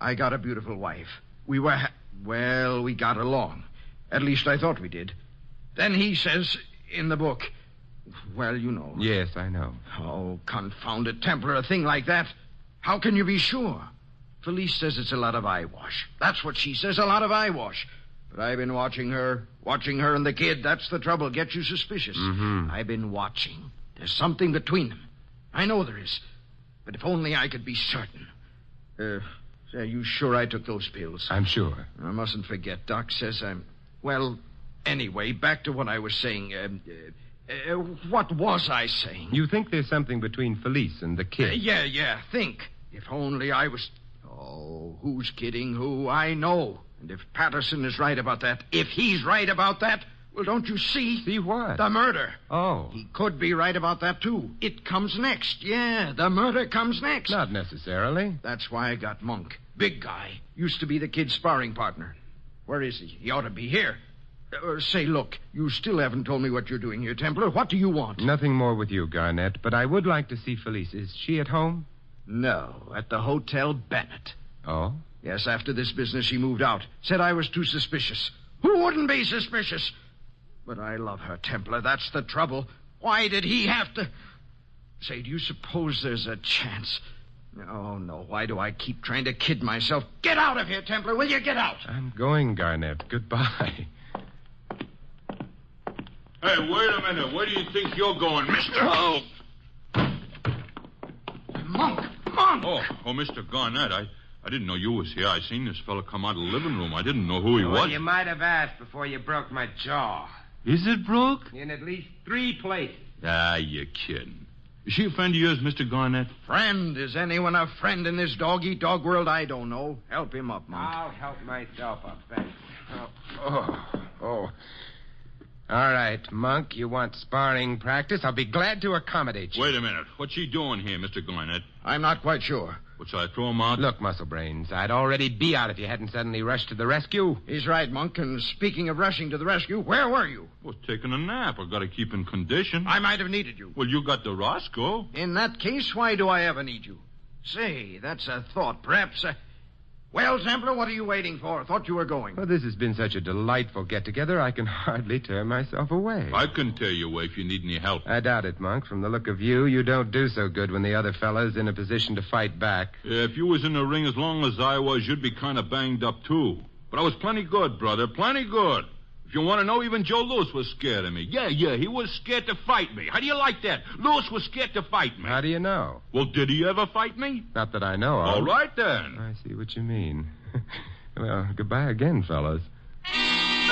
I got a beautiful wife. We got along. At least I thought we did. Then he says in the book, well, you know. Yes, I know. Oh, confound it, Templar, a thing like that. How can you be sure? Felice says it's a lot of eyewash. That's what she says, a lot of eyewash. But I've been watching her and the kid. That's the trouble. Gets you suspicious. Mm-hmm. I've been watching. There's something between them. I know there is. But if only I could be certain. Are you sure I took those pills? I'm sure. I mustn't forget. Doc says I'm... Well, anyway, back to what I was saying. What was I saying? You think there's something between Felice and the kid? Yeah. Think. If only I was... Oh, who's kidding who? I know. And if Patterson is right about that, if he's right about that, well, don't you see? See what? The murder. Oh. He could be right about that, too. It comes next. Yeah, the murder comes next. Not necessarily. That's why I got Monk. Big guy. Used to be the kid's sparring partner. Where is he? He ought to be here. Say, look, you still haven't told me what you're doing here, Templar. What do you want? Nothing more with you, Garnett, but I would like to see Felice. Is she at home? No, at the Hotel Bennett. Oh? Yes, after this business, she moved out. Said I was too suspicious. Who wouldn't be suspicious? But I love her, Templar. That's the trouble. Why did he have to... Say, do you suppose there's a chance? Oh, no. Why do I keep trying to kid myself? Get out of here, Templar. Will you get out? I'm going, Garnett. Goodbye. Hey, wait a minute. Where do you think you're going, mister? Oh! Monk! Oh, Mr. Garnett, I didn't know you was here. I seen this fella come out of the living room. I didn't know who he was. Well, you might have asked before you broke my jaw. Is it broke? In at least 3 places. Ah, you're kidding. Is she a friend of yours, Mr. Garnett? Friend? Is anyone a friend in this dog-eat-dog world? I don't know. Help him up, Monk. I'll help myself up, thanks. Oh. All right, Monk, you want sparring practice? I'll be glad to accommodate you. Wait a minute. What's she doing here, Mr. Garnett? I'm not quite sure. What, shall I throw him out? Look, Muscle Brains, I'd already be out if you hadn't suddenly rushed to the rescue. He's right, Monk. And speaking of rushing to the rescue, where were you? Well, taking a nap. I've got to keep in condition. I might have needed you. Well, you got the Roscoe. In that case, why do I ever need you? Say, that's a thought. Perhaps... Well, Templar, what are you waiting for? Thought you were going. Well, this has been such a delightful get-together, I can hardly tear myself away. I can tear you away if you need any help. I doubt it, Monk. From the look of you, you don't do so good when the other fellow's in a position to fight back. If you was in the ring as long as I was, you'd be kind of banged up, too. But I was plenty good, brother, plenty good. If you want to know, even Joe Louis was scared of me. Yeah, he was scared to fight me. How do you like that? Louis was scared to fight me. How do you know? Well, did he ever fight me? Not that I know of. All right, then. I see what you mean. Well, goodbye again, fellas.